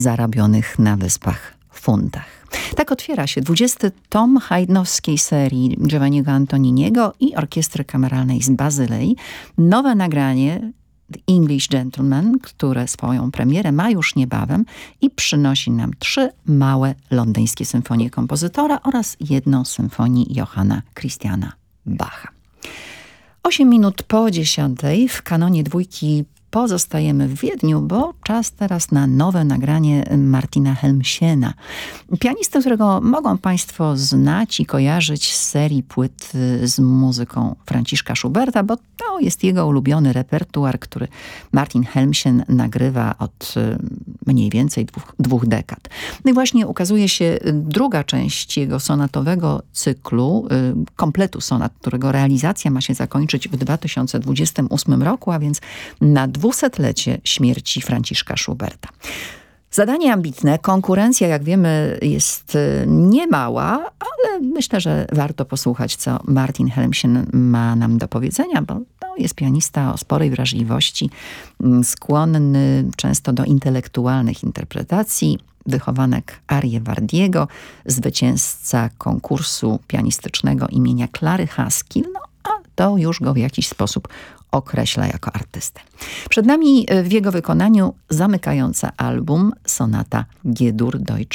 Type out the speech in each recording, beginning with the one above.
zarobionych na Wyspach funtach. Tak otwiera się 20. tom haydnowskiej serii Giovanniego Antoniniego i Orkiestry Kameralnej z Bazylei. Nowe nagranie The English Gentleman, które swoją premierę ma już niebawem i przynosi nam 3 małe londyńskie symfonie kompozytora oraz 1 symfonii Johanna Christiana Bacha. 8 minut po 10 w kanonie dwójki pozostajemy w Wiedniu, bo czas teraz na nowe nagranie Martina Helmsiena. Pianisty, którego mogą Państwo znać i kojarzyć z serii płyt z muzyką Franciszka Schuberta, bo to jest jego ulubiony repertuar, który Martin Helmsien nagrywa od mniej więcej dwóch dekad. No i właśnie ukazuje się druga część jego sonatowego cyklu, kompletu sonat, którego realizacja ma się zakończyć w 2028 roku, a więc na 200-lecie śmierci Franciszka Schuberta. Zadanie ambitne, konkurencja, jak wiemy, jest niemała, ale myślę, że warto posłuchać, co Martin Helmsien ma nam do powiedzenia, bo to jest pianista o sporej wrażliwości, skłonny często do intelektualnych interpretacji, wychowanek Ariewardiego, zwycięzca konkursu pianistycznego imienia Clary Haskell, no a to już go w jakiś sposób określa jako artystę. Przed nami w jego wykonaniu zamykająca album sonata G-dur Deutsch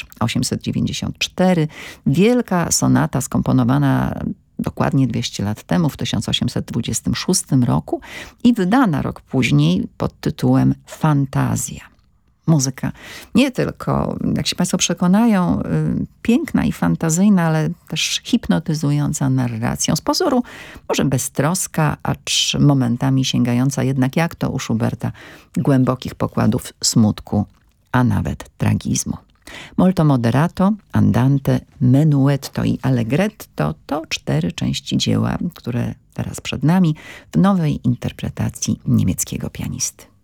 894. Wielka sonata skomponowana dokładnie 200 lat temu, w 1826 roku i wydana rok później pod tytułem Fantazja. Muzyka nie tylko, jak się Państwo przekonają, piękna i fantazyjna, ale też hipnotyzująca narracją. Z pozoru może beztroska, acz momentami sięgająca jednak, jak to u Schuberta, głębokich pokładów smutku, a nawet tragizmu. Molto moderato, andante, menuetto i allegretto to 4 części dzieła, które teraz przed nami w nowej interpretacji niemieckiego pianisty.